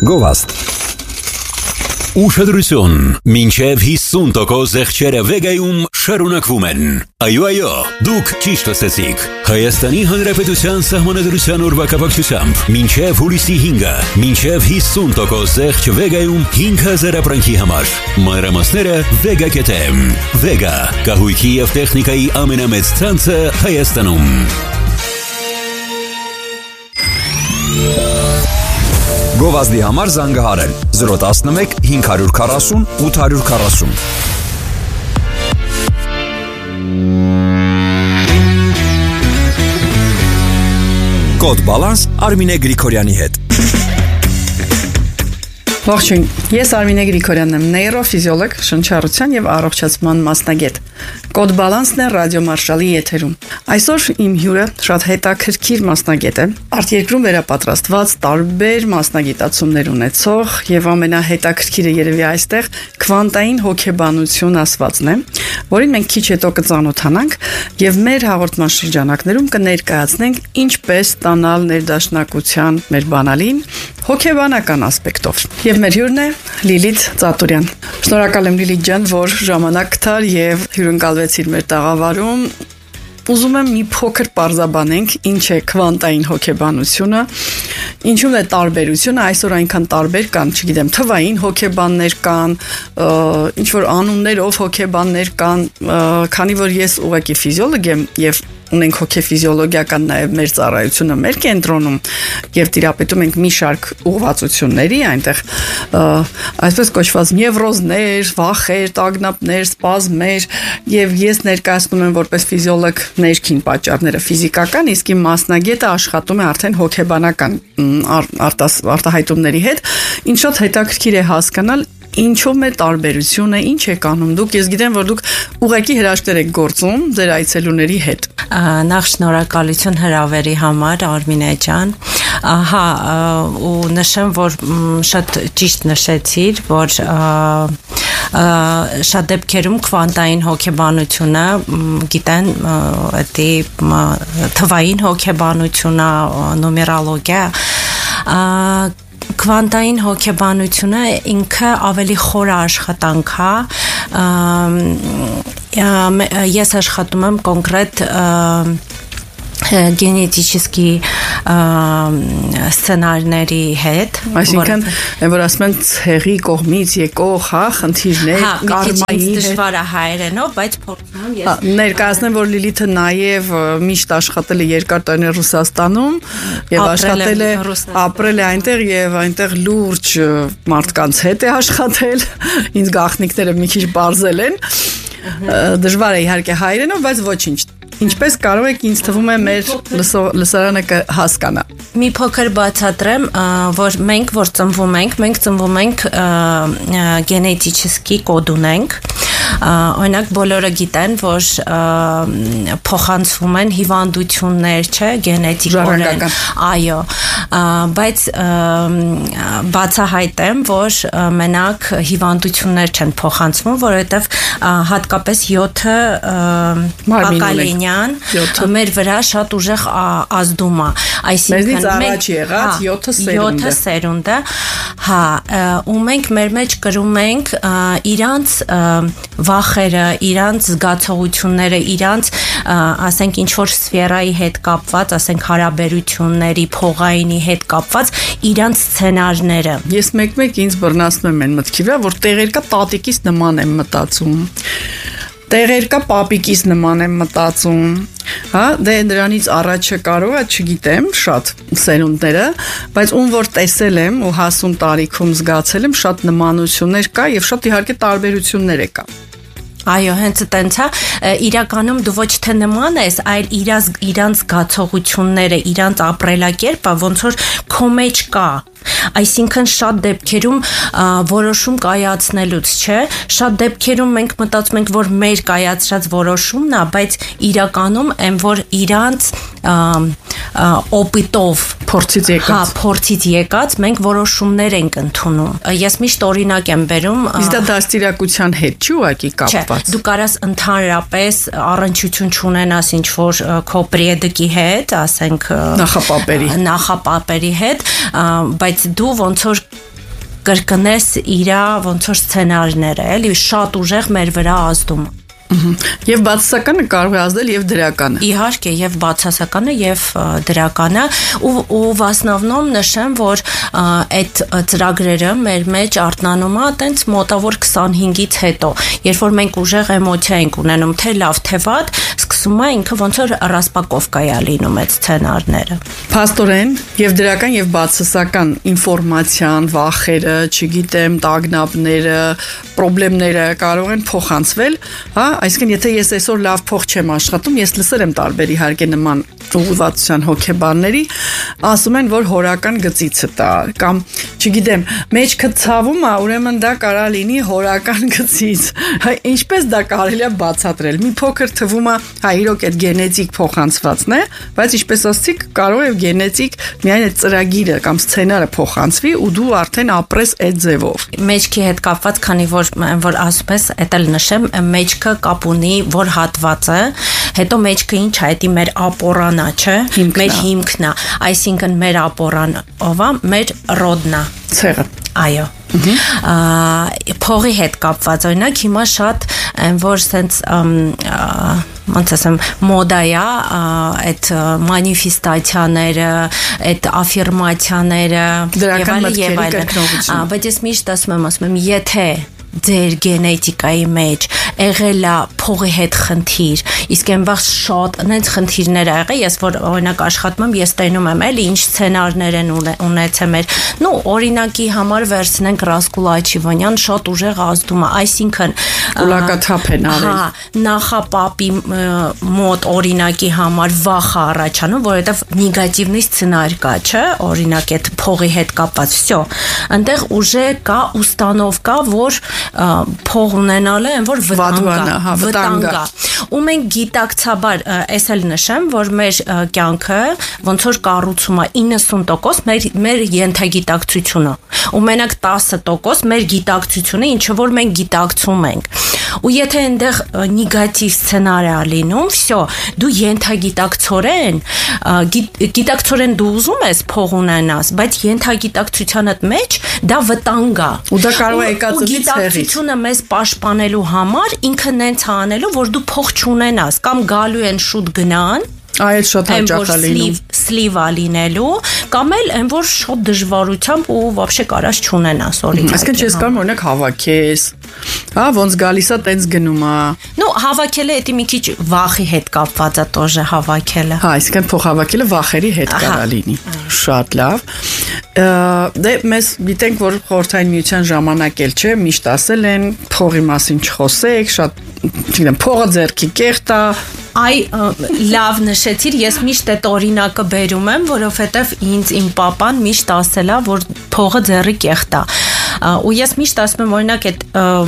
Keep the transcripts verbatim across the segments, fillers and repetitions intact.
Գովաստ Ուշադրություն, մինչև հիսուն տոկոս զեղչերը Վեգայում շարունակվում են։ Այո, այո, դուք ճիշտ լսեցիք։ Հայաստանի Հանրապետության Սահմանադրության օրվա կապակցությամբ մինչև հուլիսի հինգը, մինչև հիսուն տոկոս զեղչ Վեգայում հինգ հազար ապրանքի համար։ Մանրամասները Vega.am։ Vega, կահույքի և տեխնիկայի ամենամեծ ցանցը Հայաստանում։ Գովազդի համար զանգահարել զրո տասնմեկ հինգ քսան ութ քսան։ Կոդ բալանս Արմինե Գրիգորյանի հետ։ Ողջույն, ես Արմինե Գրիգորյանն եմ, նեյրոֆիզիոլոգ, շնչառության և առողջացման մասնագետ։ Կոդ բալանսն է ռադիոմարշալի եթերում։ Այսօր իմ հյուրը շատ հետաքրքիր մասնագետ է, արտերկրում վերապատրաստված տարբեր մասնագիտացումներ ունեցող և ամենահետաքրքիրը երևի այստեղ քվանտային հոգեբանություն ասվածն է, որին մենք քիչ հետո կծանոթանանք և մեր հաղորդման շրջանակներում կներկայացնենք ինչպես ստանալ ներդաշնակության մեր բանալին հոգեբանական ասպեկտով։ Եվ մեր հյուրն է Լիլիթ Ծատուրյան։ Շնորհակալ եմ Լիլիթ ջան, որ ժամանակ գտար և հյուրընկալվեցիր մեր տաղավարում։ Ուզում եմ մի փոքր պարզաբանենք ինչ է քվանտային հոգեբանությունը, ինչու՞ն է տարբերությունը, այսօր այնքան տարբեր կան, չգիտեմ, թվային հոգեբաններ կան, ինչ որ անուններով հոգեբաններ կան, քանի որ ես ուղղակի ֆիզիոլոգ եմ և ունենք հոգեֆիզիոլոգիական նաև մեր ծառայությունը մեր կենտրոնում և տիրապետում ենք մի շարք ուղղվածությունների, այնտեղ այսպես կոչված նևրոզներ, վախեր, տագնապներ, սպազմեր, և ես ներկայացնում եմ որպես ֆիզիոլոգ ներքին պատճառները ֆիզիկական, իսկ իմ մասնագետը աշխատում է արդեն հոգեբանական արտահայտումների հետ, ինչ շատ հետաքրքիր է հասկանալ ինչով է տարբերությունը, ինչ եք անում դուք, ես գիտեմ, որ դուք ուղղակի հրաշքներ եք գործում ձեր այցելուների հետ։ Նախ շնորհակալություն հրավերի համար, Արմինե ջան։ Հա, ու նշեմ, որ շատ ճիշտ նշեցիր, որ շատ դեպքերում քվանտային հոգեբանությունը գիտեն էդի թվային հոգեբանությունը, նումերոլոգիա, քվանտային հոգեբանությունը ինքը ավելի խոր աշխատանք է, ես աշխատում եմ կոնկրետ գենետически սցենարների հետ, այսինքն որ ասում են ցեղի կողմից եկող, հա, խնդիրներ, կարմայի դժվար է հայերենով, բայց փորձում եմ ես ներկայացնեմ, որ Լիլիթը նաև միշտ աշխատել է երկար տարիներ Ռուսաստանում եւ աշխատել է, ապրել է այնտեղ եւ այնտեղ լուրջ մարդկանց հետ է աշխատել, ինձ գաղտնիքները մի քիչ բարձել են, դժվար է իհարկե հայերենով, բայց ոչինչ։ Ինչպես կարող եք ինձ թվում է մեր լսարանը կհասկանա։ Մի փոքր բացատրեմ, որ մենք որ ծնվում ենք, մենք ծնվում ենք գենետически կոդ ունենք։ Օրինակ բոլորը գիտեն, որ փոխանցվում են հիվանդություններ, չէ, գենետիկորեն, այո, բայց բացահայտեմ, որ մենակ հիվանդություններ չեն փոխանցվում, որովհետև հատկապես յոթը բակալենյան մեր վրա շատ ուժեղ ազդում է, այսինքն առաջ եղած յոթը սերունդը, հա, ու մենք մեր մեջ կրում ենք իրանց վախերը, իրանց զգացողությունները, իրանց, ասենք, ինչ-որ սֆերայի հետ կապված, ասենք, հարաբերությունների, փողայինի հետ կապված, իրանց սցենարները։ Ես մեկ-մեկ ինձ բռնացնում եմ մտքի վրա, որ տեղերկա տատիկից նման եմ մտածում, տեղերկա պապիկից նման եմ մտածում, հա, դե դրանից առաջը կարող է, չգիտեմ, շատ սերունդները, բայց ում որ տեսել եմ ու հասուն տարիքում զգացել եմ, շատ նմանություններ կա և շատ իհարկե տարբերություններ է կա։ Այո, հենց տենց է, իրականում դու ոչ թե նման ես, այլ իրանց զգացողությունները, իրանց ապրելակերպը ոնց որ քո մեջ կա։ Այսինքն շատ դեպքերում որոշում կայացնելուց, չէ, շատ դեպքերում մենք մտածում ենք, որ մեր կայացրած որոշումն է, բայց իրականում այն որ իրանց օպիտով փորձից եկած, հա, փորձից եկած մենք որոշումներ ենք ընդունում։ Ես միշտ օրինակ եմ բերում, իսկ դա դաստիարակության հետ չի ուղղակի կապված։ Դու կարաս ընդհանրապես առնչություն չունենաս ինչ որ քո պրեդիկի հետ, ասենք նախապապերի նախապապերի հետ, բայց դու ոնց որ կրկնես իրա ոնց որ սցենարները, էլի շատ ուժեղ մեր վրա ազդում։ Եվ բացասականը կարող է ազդել եւ դրականը։ Իհարկե, եւ բացասականը եւ դրականը ու ու վասնավնում նշեմ, որ այդ ծրագրերը մեր մեջ արտնանում է տենց մոտավոր քսանհինգից հետո, երբ որ մենք ուժեղ էմոցիա ենք ունենում, թե լավ, թե վատ, սկսում է ինքը ոնց որ ռասպակովկայա լինում այդ սցենարները։ Փաստորեն, եւ դրական եւ բացասական ինֆորմացիան, վախերը, չգիտեմ, տագնապները, խնդիրները կարող են փոխանցվել, հա, այսինքն եթե ես այսօր լավ փող չեմ աշխատում, ես լսել եմ տարբեր իհարկե նման ուղղվածության հոգեբանների, ասում են, որ հորական գծիցը տա, կամ չգիտեմ, մեջքը ցավում է, ուրեմն դա կարա լինի հորական գծից։ Հա, ինչպես դա կարելի է բացատրել։ Մի փոքր թվում է, հա, իրոք այդ գենետիկ փոխանցվածն է, բայց ինչպես ասացիք, կարող է գենետիկ միայն այդ ծրագիրը կամ սցենարը փոխանցվի ու դու արդեն ապրես այդ ձևով։ Մեջքի հետ կապված, քանի որ որ ասում ես, էդ էլ նշեմ, մեջքը կապ ունի, որ հատվածը, հետո մեջքը ինչ է, դա մեր ապորանա, չէ, մեր հիմքն է, այսինքն մեր ապորան ով է, մեր ռոդն է, ցեղը։ Այո։ Փողի հետ կապված օրինակ հիմա շատ որ sense ոնց ասեմ մոդա է այդ մանիֆեստացիաները, այդ աֆիրմացիաները եւ այլն եւ այլն։ Բայց ես միշտ ասում եմ, ասում եմ, եթե ձեր գենետիկայի մեջ եղել է փողի հետ խնդիր, իսկ այն վաղ շատ այնց խնդիրներ ա եղել, ես որ օրինակ աշխատում եմ, ես տենում եմ էլի ինչ սցենարներ են ունեցել մեր, նու օրինակի համար վերցնենք Ռասկուլաչիվանյան շատ ուժեղ ազդում է, այսինքն կուլակաթափ են արել։ Հա, նախապապի մոտ օրինակի համար վախ է առաջանում, որովհետև նեգատիվնի սցենար կա, չէ, օրինակ այդ փողի հետ կապված, всё, այնտեղ ուժը կա, ուստանովկա, որ փող ունենալը են որ վտանգ է, ու մենք գիտակցաբար էս էլ նշեմ, որ մեր կյանքը ոնց որ կառուցում է իննսուն տոկոս մեր մեր ենթագիտակցությունը, ու մենակ տասը տոկոս մեր գիտակցությունը, ինչը որ մենք գիտակցում ենք, ու եթե այնտեղ նեգատիվ սցենար է լինում, всё, դու ենթագիտակցորեն գիտակցորեն դու ուզում ես փող ունենաս, բայց ենթագիտակցությանդ մեջ դա վտանգ է, ու դա կարող է եկածի գիտակցությունը մեզ պաշտպանելու համար ինքը նենց անելու, որ դու փող չունենաս, կամ գալու են շուտ գնան, այդ շատ հաճախ է լինում, սլիվա լինելու, կամ էլ այն որ շատ դժվարությամբ ու вообще կարած չունենաս օրինակ։ Այսինքն չես կարող օրինակ հավաքես, հա, ոնց գալիս է, տենց գնում է։ Ну, հավաքելը դա մի քիչ վախի հետ կապված է тоже հավաքելը։ Հա, այսինքն փող հավաքելը վախերի հետ կարա լինի։ Շատ լավ։ Դե մեզ գիտենք, որ խորհրդային միության ժամանակ էլ չէ, միշտ ասել են փողի մասին չխոսեք, շատ չգիտեմ, փողը ձեռքի կեղտ է։ Այ լավ նշեցիր, ես միշտ այդ օրինակը բերում եմ, որովհետև ինձ իմ papan միշտ ասել է, որ փողը ձեռի կեղտ է։ Ու ես միշտ ասում եմ, օրինակ այդ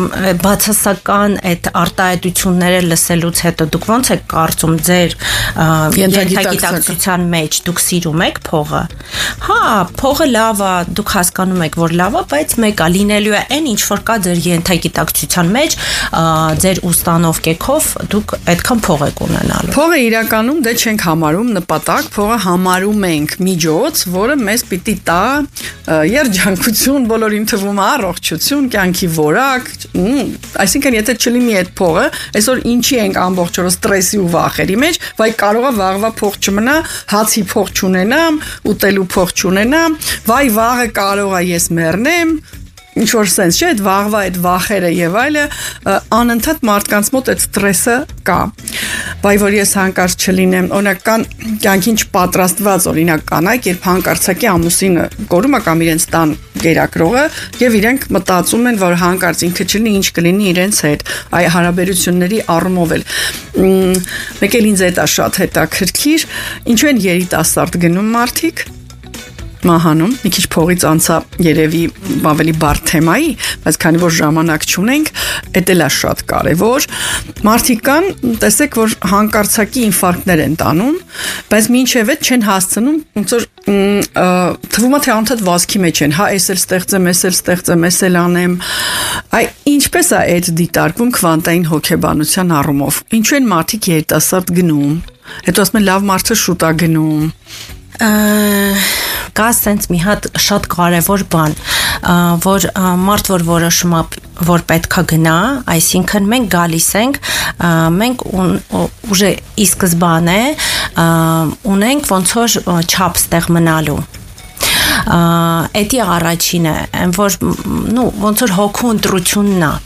բացասական այդ արտահայտությունները լսելուց հետո դուք ո՞նց եք կարծում ձեր ենթագիտակցության մեջ դուք սիրում եք փողը։ Հա, փողը լավ է, դուք հասկանում եք, որ լավ է, բայց մեկ է լինելու է այն ինչ որ կա ձեր ենթագիտակցության մեջ, ձեր ուստանովկեքով դուք այդքան փող եք ունենալու։ Փողը իրականում դե չենք համարում նպատակ, փողը համարում ենք միջոց, որը մեզ պիտի տա երջանկություն, բոլորին թվում է առողջություն, կյանքի որակ, այսինքն եթե չլինի այդ փողը, այսօր ինչի ենք ամբողջ օրը ստրեսի ու վախերի մեջ, վայ կարող է վաղվա փող չմնա, հացի փող չունենամ, ուտելու փող չունենամ, վայ վաղը կարող է ես մեռնեմ, ինչ որ sense չէ, այդ վաղվա այդ վախերը եւ այլը անընդհատ մարդկանց մոտ այդ ստրեսը կա։ Բայ որ ես հանկարծ չլինեմ, օրինակ կան կյանքին չպատրաստված օրինակ կանայք, երբ հանկարծակի ամուսինը կորում է կամ իրենց տան գերակրողը եւ իրենք մտածում են, որ հանկարծ ինքը չլինի, ինչ կլինի իրենց հետ, այ հարաբերությունների առումով էլ։ Մեկ էլ ինձ այդ է շատ հետաքրքիր, ինչու են երիտասարդ գնում մարդիկ մահանում, մի քիչ փողից անցա երևի ավելի բարդ թեմայի, բայց քանի որ ժամանակ չունենք, դա էլ է շատ կարևոր։ Մարդիկ կան, տեսեք, որ հանկարծակի ինֆարկտներ են տանում, բայց մինչև այդ չեն հասցնում, ոնց որ թվում է թե անընդհատ վազքի մեջ են, հա, էս էլ ստեղծեմ, էս էլ ստեղծեմ, էս էլ անեմ։ Այ ինչպես է այդ դիտարկվում քվանտային հոգեբանության առումով։ Ինչու են մարդիկ երիտասարդ գնում։ Հետո ասում են լավ մարդը շուտ է գնում։ Կա սենց մի հատ շատ կարևոր բան, որ մարդ որ որոշում է որ պետքա գնա, այսինքն մենք գալիս ենք, մենք ուժը ի սկզբանե ունենք ոնց որ չափ ստեղ մնալու Էդի առաջինը, որ նու ոնց որ հոգու ընտրությունն է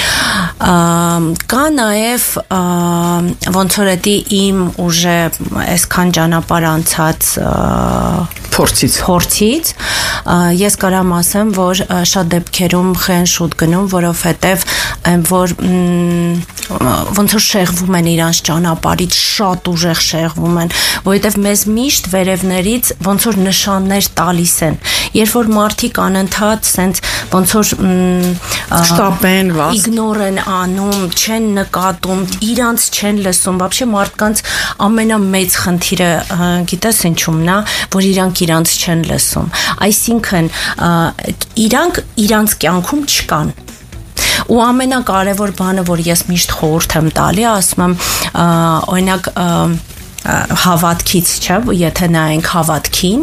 կա նաև ոնց որ էդի իմ ուժը այսքան ճանապարհ անցած փորձից փորձից ես կարամ ասեմ որ շատ դեպքերում խեն շուտ գնում որովհետև որ ոնց որ շեղվում են իրանց ճանապարհից շատ ուժեղ շեղվում են որովհետև մեզ միշտ վերևներից ոնց որ նշաններ տալիս են երբ որ մարդիկ անընդհատ սենց ոնց որ շտապեն վաս իգնոր են անում չեն նկատում իրանց չեն լսում вообще մարդկանց ամենամեծ խնդիրը գիտես ինչումն է որ իրանք իրանց չեն լսում այսինքն իրանք իրանց կյանքում չկան ու ամենակարևոր բանը որ ես միշտ խորհուրդ եմ տալի ասում եմ օրինակ հավատքից չէ եթե նայենք հավատքին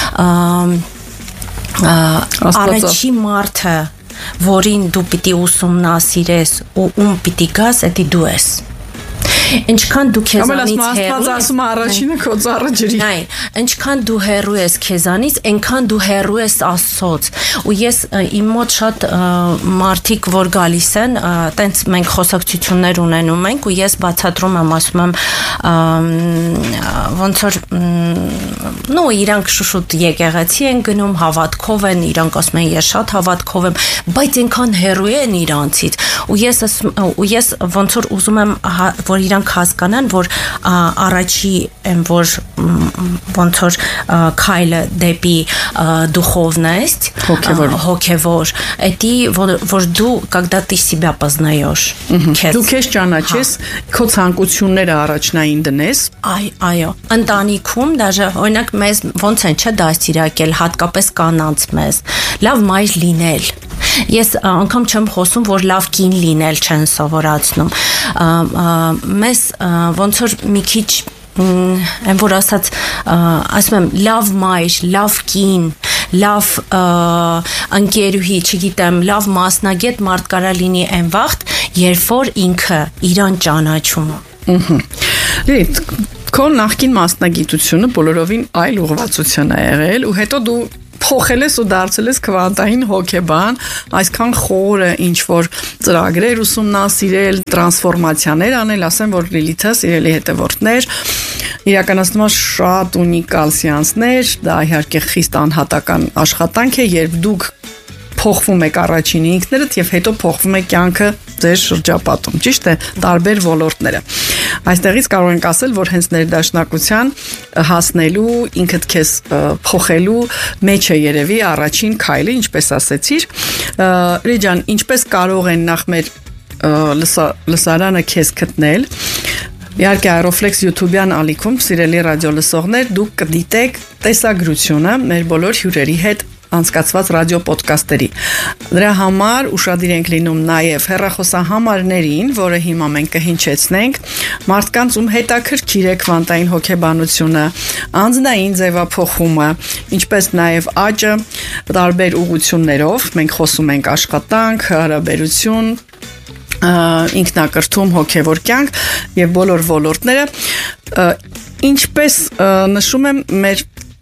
առաջի մարդը որին դու պիտի ուսումնասիրես ու ում պիտի գաս էդի դու ես Ինչքան դու քեզանից հեռու ասում առաջինը քո ծառը ջրի Այ ինչքան դու հեռու ես քեզանից այնքան դու հեռու ես Աստծոց ու ես իմ մոտ շատ մարդիկ որ գալիս են տենց մենք խոսակցություններ ունենում ենք ու ես բացատրում եմ ասում եմ ոնց որ նո իրանք շուշուտ եկեղեցի են գնում հավատքով են իրանք ասում են ես շատ հավատքով եմ բայց այնքան հեռու են իրանցից ու ես ու ես ոնց որ ուզում եմ որ իրանք հասկանան որ առաջի են որ ոնց որ քայլը դեպի духовность հոգևոր հոգևոր էդի որ դու когда ты себя познаешь դու քեզ ճանաչես քո ցանկությունները առաջնային դնես այ այո ընտանիքում դաժե օրինակ մեզ ոնց են չէ դաստիարակել հատկապես կանանց մեզ լավ մայր լինել Ես անգամ չեմ խոսում, որ լավ կին լինել չեն սովորացնում։ Մեզ ոնց որ մի քիչ այն որ ասած ասում եմ լավ մայր, լավ կին, լավ ընկերուհի, չգիտեմ, լավ մասնագետ մարդ կարա լինի այն վաղտ, երբ որ ինքը իրան ճանաչում է։ Լիդ քո նախկին մասնագիտությունը բոլորովին այլ ուղղվածություն է եղել ու հետո դու փոխել ես ու դարձել ես քվանտային հոգեբան, այսքան խորը ինչ որ ծրագրեր ուսումնասիրել, տրանսֆորմացիաներ անել, ասեմ որ Լիլիթը սիրելի հետևորդներ, իրականացնում է շատ ունիկալ սեանսներ, դա իհարկե խիստ անհատական աշխատանք է, երբ դուք փոխվում եք առաջինը ինքներդ եւ հետո փոխվում է կյանքը ձեր շրջապատում, ճիշտ է, տարբեր ոլորտները։ Այստեղից կարող ենք ասել, որ հենց ներդաշնակության հասնելու, ինքդ քեզ փոխելու մեջ է երևի առաջին քայլը, ինչպես ասեցիր։ Ռիջան, ինչպես կարող են նախ մեր լսարանը քեզ գտնել։ Իհարկե Aeroflex YouTube-յան ալիքում, սիրելի ռադիո լսողներ, դուք կդիտեք տեսագրությունը մեր բոլոր հյուրերի հետ անցկացված ռադիո ոդկասթերի։ Դրա համար ուշադիր ենք լինում նաև հեռախոսահամարներին, որը հիմա մենք կհնչեցնենք, մարդկանց ում հետաքրքիր է քվանտային հոգեբանությունը, անձնային ձևափոխումը, ինչպես նաև աճը տարբեր ուղղություններով, մենք խոսում ենք աշխատանք, հարաբերություն, ինքնակրթում, հոգևոր կյանք եւ բոլոր ոլորտները, ինչպես նշում եմ մեր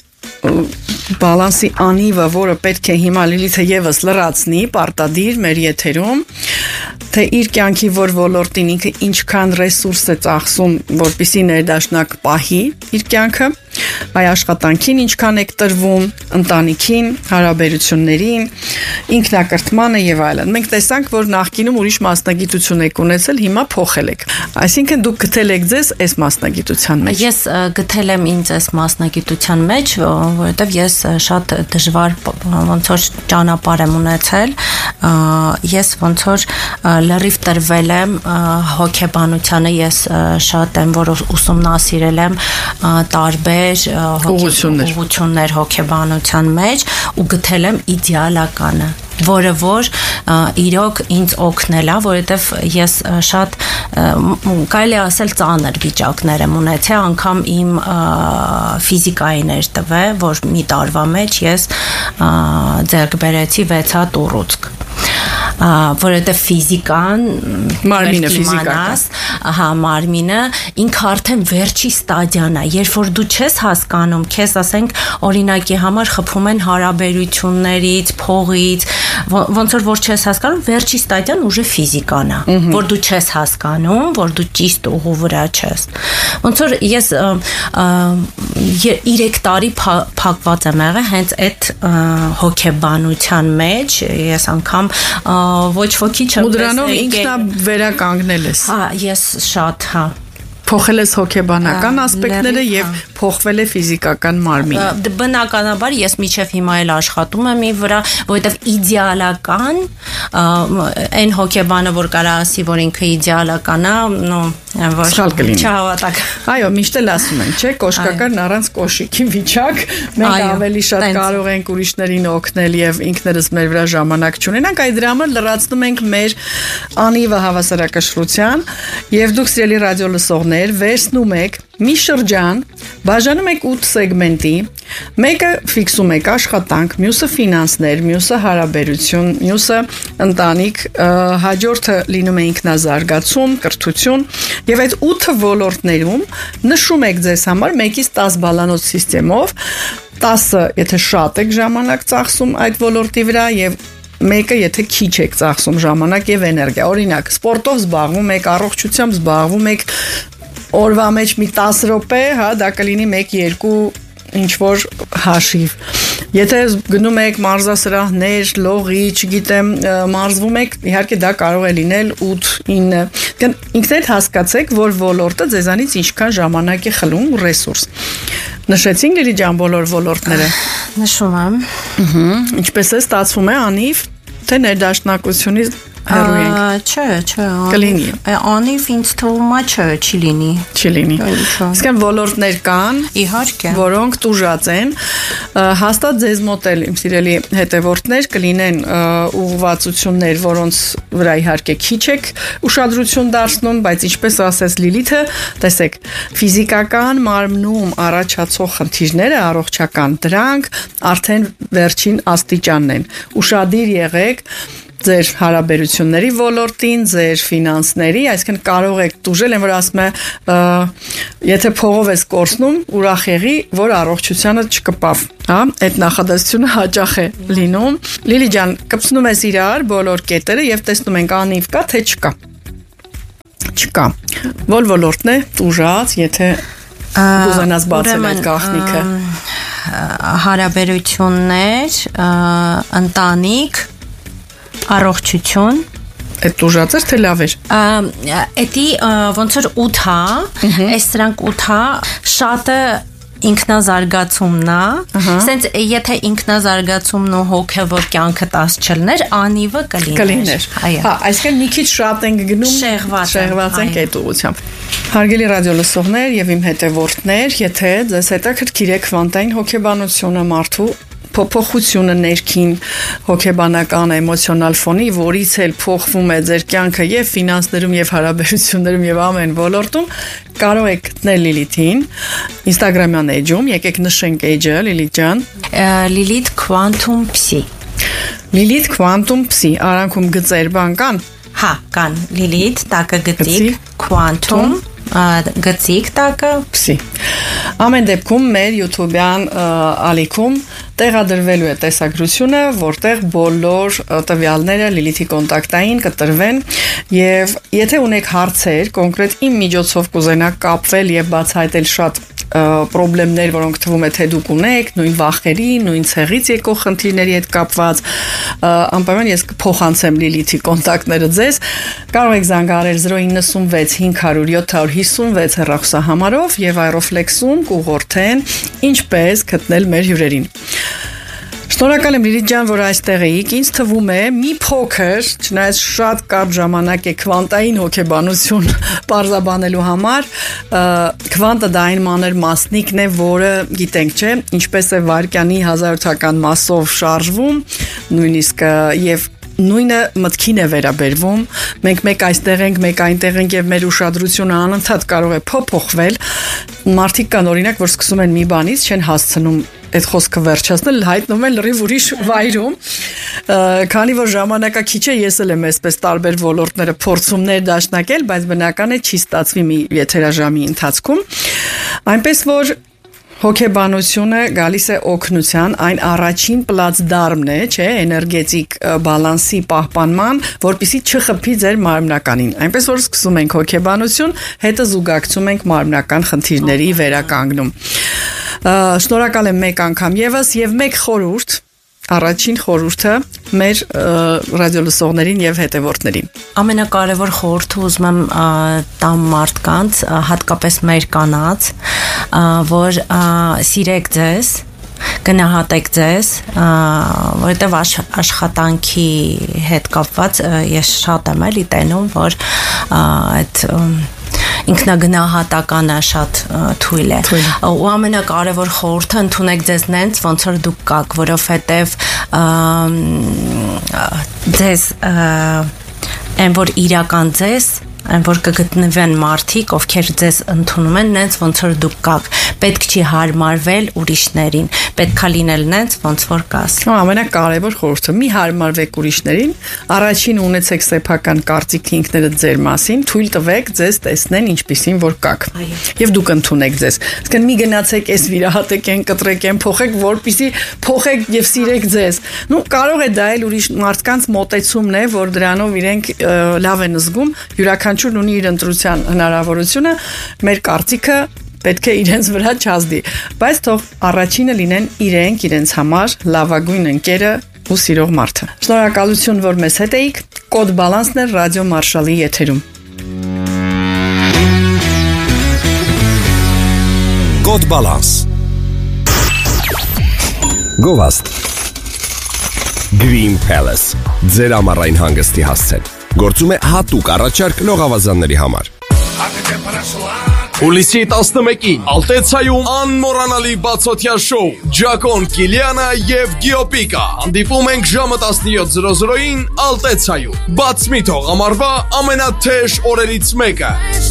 բալանսի անիվը, որը պետք է հիմա Լիլիթը եւս լրացնի, պարտադիր մեր եթերում, թե իր կյանքի որ ոլորտին ինքը ինչքան ռեսուրս է ծախսում, որպեսզի ներդաշնակ պահի իր կյանքը, այ աշխատանքին ինչքան եք տրվում, ընտանիքին, հարաբերություններին, ինքնակրթմանը եւ այլն։ Մենք տեսանք, որ նախկինում ուրիշ մասնագիտություն եք ունեցել, հիմա փոխել եք։ Այսինքն դուք գտել եք ձեզ այս մասնագիտության մեջ։ Ես գտել եմ ինձ այս մասնագիտության մեջ, որովհետեւ ես շատ դժվար ոնց որ ճանապարհ եմ ունեցել, ես ոնց որ լրիվ տրվել եմ հոգեբանությանը, ես շատ եմ որ ուսումնասիրել եմ տարբեր ուղղություններ ուղղություններ հոգեբանության մեջ ու գտել եմ իդեալականը որը որ իրոք ինձ օգնել է, որովհետև ես շատ կարելի ասել ծանր վիճակներ եմ ունեցել, անգամ իմ ֆիզիկային էր տվել, որ մի տարվա մեջ ես ձեռք բերեցի վեց հատ ուռուցք, որովհետև ֆիզիկան մարմինը ֆիզիկական, հա, մարմինը ինքը արդեն վերջի ստադիան է, երբ որ դու չես հասկանում, քեզ ասենք օրինակի համար խփում են հարաբերություններից, փողից, ոնց որ որ չես հասկանում, վերջի ստադիան ուժը ֆիզիկան է, որ դու չես հասկանում, որ դու ճիշտ ուղու վրա չես։ Ոնց որ ես երեք տարի փակված եմ եղել հենց այդ հոգեբանության մեջ, ես անգամ ոչ ոքի չեմ տեսել։ Ու դրանով ինքնա վերականգնել ես։ Հա, ես շատ, հա։ Փոխել ես հոգեբանական ասպեկտները եւ փոխվել է ֆիզիկական մարմինը։ Բնականաբար ես միջև հիմա էլ աշխատում եմ ի վրա, որովհետեւ իդեալական այն հոգեբանը, որ կարա ասի, որ ինքը իդեալական է, նո, ոչ չհավատակ։ Այո, միշտ էլ ասում են, չէ, կոշկական առանց կոշիկի վիճակ, մենք ավելի շատ կարող ենք ուրիշներին օգնել եւ ինքներս մեր վրա ժամանակ չունենանք, այդ դրա համար լրացնում ենք մեր անիվը հավասարակշռության եւ դուք սիրելի ռադիո լսողներ վերցնում եք մի շրջան, բաժանում եք ութ սեգմենտի, մեկը ֆիքսում եք աշխատանք, մյուսը ֆինանսներ, մյուսը հարաբերություն, մյուսը ընտանիք, հաջորդը լինում է ինքնազարգացում, կրթություն, եւ այդ ութ ոլորտներում նշում եք ձեզ համար մեկից տաս բալանոց սիստեմով, տասը եթե շատ եք ժամանակ ծախսում այդ ոլորտի վրա եւ մեկը եթե քիչ եք ծախսում ժամանակ եւ էներգիա, օրինակ սպորտով զբաղվում եք, առողջությամբ զբաղվում եք, օրվա մեջ մի տասը րոպե, հա, դա կլինի մեկ երկու ինչ որ հաշիվ։ Եթե գնում եք մարզասրահներ, լողի, չգիտեմ, մարզվում եք, իհարկե դա կարող է լինել ութ ինը։ Ինքներդ հասկացեք, որ ոլորտը ձեզանից ինչքան ժամանակ է խլում ու ռեսուրս։ Նշեցինք Լիլի ջան բոլոր ոլորտները։ Նշում եմ։ Ահա, ինչպես է ստացվում է անիվ, թե ներդաշնակությունից հեռու ենք։ Չէ, չէ, կլինի։ Անիվ ինձ թվում է չէ, չի լինի։ Չի լինի։ Իսկ այն ոլորտներ կան, իհարկե, որոնք տուժած են, հաստատ ձեզ մոտ էլ իմ սիրելի հետևորդներ կլինեն ուղղվածություններ, որոնց վրա իհարկե քիչ եք ուշադրություն դարձնում, բայց ինչպես ասեց Լիլիթը, տեսեք, ֆիզիկական մարմնում առաջացող խնդիրները առողջական, դրանք արդեն վերջին աստիճանն են։ Ուշադիր եղեք ձեր հարաբերությունների ոլորտին, ձեր ֆինանսների, այսինքն կարող եք տուժել, են որ ասում է, եթե փողով ես կորցնում, ուրախ եղի, որ առողջությանը չկպավ, հա, այդ նախադասությունը հաճախ է լինում։ Լիլի ջան, կպցնում ես իրար բոլոր կետերը եւ տեսնում ենք անիվ կա, թե չկա։ Չկա։ Որ ոլորտն է տուժած, եթե ուզենաս բացել այդ գաղտնիքը։ Հարաբերություններ, ընտանիք, առողջություն, այդ ուժած էր թե լավ էր։ Էդի ոնց որ ութ հա, այս սրանք ութ հա, շատը ինքնազարգացումն է, սենց եթե ինքնազարգացումն ու հոգևոր կյանքը տաս չլներ, անիվը կլիներ։ Հա, այսինքն մի քիչ շատ ենք գնում, շեղված ենք այդ ուղղությամբ։ Հարգելի ռադիո լսողներ եւ իմ հետևորդներ, եթե ձեզ հետաքրքիր է քվանտային հոգեբանությունը մարդու փոփոխությունը ներքին հոգեբանական էմոցիոնալ ֆոնի, որից էլ փոխվում է ձեր կյանքը եւ ֆինանսներում եւ հարաբերություններում եւ ամեն ոլորտում, կարող եք գտնել Լիլիթին Instagram-յան էջում, եկեք նշենք էջը, Լիլիթ ջան։ Լիլիթ Quantum Psi։ Լիլիթ Quantum Psi, արանքում գծեր բան կան։ Հա, կան։ Լիլիթ, տակը գծիկ, Quantum գծիկ տակը Psi։ Ամեն դեպքում մեր YouTube-յան ալիքում տեղադրվելու է տեսագրությունը, որտեղ բոլոր տվյալները Լիլիթի կոնտակտային կտրվեն եւ եթե ունեք հարցեր, կոնկրետ իմ միջոցով կուզենաք կապվել եւ բացահայտել շատ պրոբլեմներ, որոնք թվում է թե դուք ունեք, նույն վախերի, նույն ցեղից եկող խնդիրների հետ կապված, անպայման ես կփոխանցեմ Լիլիթի կոնտակտները ձեզ։ Կարող եք զանգահարել zero nine six five zero zero seven five six հեռախոսահամարով եւ Aeroflex-ում կուղղորդեն ինչպես գտնել մեր հյուրերին։ Շնորհակալ եմ Լիլիթ ջան, որ այստեղ էիք։ Ինձ թվում է մի փոքր, չնայած շատ կարճ ժամանակ է քվանտային հոգեբանություն բարձաբանելու համար, քվանտը դա այն մանր մասնիկն է, որը գիտենք, չէ, ինչպես է վարկյանի հազարորդական մասով շարժվում, նույնիսկ եւ նույնը մտքին է վերաբերվում, մենք մեկ այստեղ ենք, մեկ այնտեղ ենք եւ մեր ուշադրությունը անընդհատ կարող է փոփոխվել։ Մարդիկ կան օրինակ, որ սկսում են մի բանից, չեն հասցնում այդ խոսքը վերջացնել, հայտնում են լրիվ ուրիշ վայրում, քանի որ ժամանակը քիչ է, ես էլ եմ այսպես տարբեր ոլորտները փորձումներ դաշնակել, բայց բնական է չի ստացվի մի եթերաժամի ընթացքում, այնպես որ հոգեբանությունը գալիս է օգնության, այն առաջին պլացդարմն է, չէ, էներգետիկ բալանսի պահպանման, որպեսզի չխփի ձեր մարմնականին։ Այնպես որ սկսում ենք հոգեբանություն, հետո զուգակցում ենք մարմնական խնդիրների վերականգնում։ Շնորհակալ եմ մեկ անգամ եւս եւ մեկ խորհուրդ, առաջին խորհուրդը մեր ռադիոլսողներին եւ հետեւորդներին։ Ամենակարևոր խորհուրդը ուզում եմ տամ մարդկանց, հատկապես մեր կանանց, որ սիրեք ձեզ, գնահատեք ձեզ, որովհետև աշխատանքի հետ կապված ես շատ եմ էլի տենում, որ այդ ինքնագնահատականը շատ թույլ է։ Ու ամենակարևոր խորհուրդը ընդունեք ձեզ նենց, ոնց որ դուք կաք, որովհետև ձեզ այն որ իրական ձեզ, այն որ կգտնվեն մարդիկ, ովքեր ձեզ ընդունում են նենց, ոնց որ դուք կաք, պետք չի հարմարվել ուրիշներին, պետքա լինել նենց, ոնց որ կաս։ Ամենակարևոր խորհուրդը՝ մի հարմարվեք ուրիշներին, առաջին ունեցեք սեփական կարծիք ինքներդ ձեր մասին, թույլ տվեք ձեզ տեսնեն ինչպիսին որ կաք։ Եվ դուք ընդունեք ձեզ։ Իսկն մի գնացեք, էս վիրահատեք են, կտրեք են, փոխեք, որպեսզի փոխեք եւ սիրեք ձեզ։ Ну, կարող է դա էլ ուրիշ մարդկանց մոտեցումն է, որ դրանով իրենք լավ են զգում, յուրաքանչյուրն ունի իր ընտրության հնարավորությունը, մեր կարծիքը պետք է իրենց վրա չազդի, բայց թող առաջինը լինեն իրենք, իրենց համար լավագույն ընկերը ու սիրող մարդը։ Շնորհակալություն, որ մեզ հետ էիք։ Կոդ բալանսն է ռադիո Մարշալի եթերում։ Կոդ բալանս։ Գովաստ։ Green Palace։ Ձեր ամառային հանգստի հասցեն։ Գործում է հատուկ առաջարկ լողավազանների համար։ Հուլիսի տասնմեկին Ալտեցայում անմոռանալի բացօթյա շոու Ջակոն Կիլիանա եւ Գիոպիկա հանդիպում ենք ժամը տասնյոթ զրո զրոին Ալտեցայում բաց մի թող ամառվա ամենաթեժ օրերից մեկը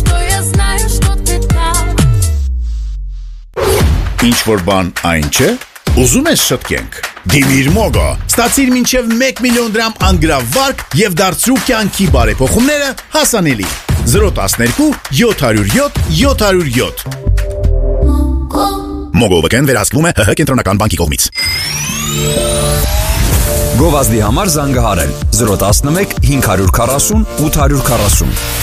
Ինչ որ բան այն չէ ուզում ես շտկենք Դիմիր Մոգո ստացիր մինչև մեկ միլիոն դրամ անգրավարկ եւ դարձրու կյանքի բարեփոխումները հասանելի զրո տասներկու յոթ հարյուր յոթ յոթ հարյուր յոթ Մոգո վկեն վերահսկվում է ՀՀ կենտրոնական բանկի կողմից Գովազդի համար զանգահարել զրո տասնմեկ հինգ հարյուր քառասուն ութ հարյուր քառասուն